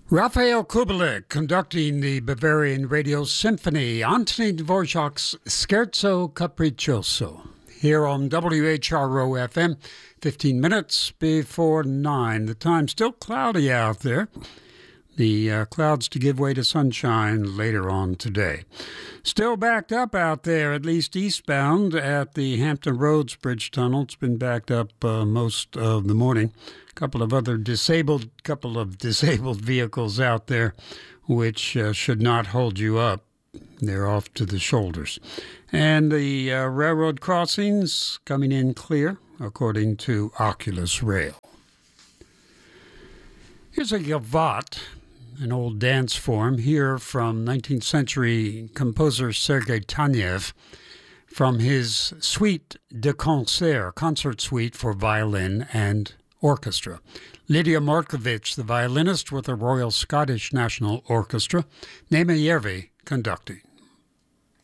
Raphael Kubelik conducting the Bavarian Radio Symphony, Anthony Dvorak's Scherzo Capriccioso, here on WHRO FM, 15 minutes before 9. The time's still cloudy out there. The clouds to give way to sunshine later on today. Still backed up out there, at least eastbound at the Hampton Roads Bridge Tunnel. It's been backed up most of the morning. Couple of disabled vehicles out there, which should not hold you up. They're off to the shoulders. And the railroad crossings coming in clear, according to Oculus Rail. Here's a gavotte, an old dance form, here from 19th century composer Sergei Tanev, from his Suite de Concert, concert suite for violin and orchestra. Lydia Markovich, the violinist with the Royal Scottish National Orchestra, Nema Järvi conducting.